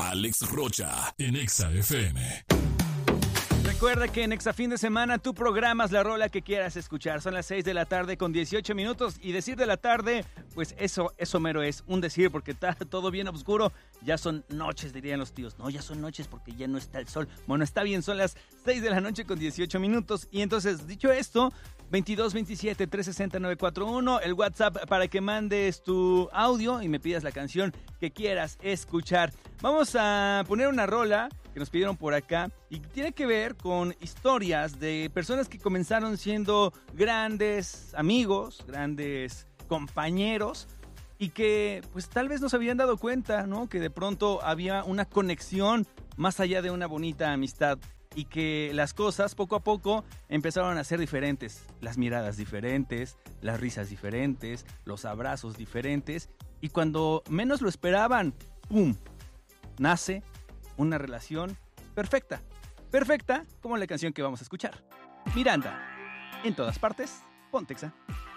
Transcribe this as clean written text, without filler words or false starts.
Alex Rocha, en Exa FM. Recuerda que en Exa Fin de Semana tú programas la rola que quieras escuchar. Son las 6 de la tarde con 18 minutos. Y decir de la tarde, pues eso mero es un decir, porque está todo bien oscuro. Ya son noches, dirían los tíos. No, ya son noches porque ya no está el sol. Bueno, está bien, son las 6 de la noche con 18 minutos. Y entonces, dicho esto, 2227-360-941, el WhatsApp para que mandes tu audio y me pidas la canción que quieras escuchar. Vamos a poner una rola que nos pidieron por acá y tiene que ver con historias de personas que comenzaron siendo grandes amigos, grandes compañeros y que pues tal vez no se habían dado cuenta, ¿no? Que de pronto había una conexión más allá de una bonita amistad y que las cosas poco a poco empezaron a ser diferentes. Las miradas diferentes, las risas diferentes, los abrazos diferentes y cuando menos lo esperaban, ¡pum!, nace una relación perfecta. Perfecta como la canción que vamos a escuchar. Miranda, en todas partes, ponte Exa.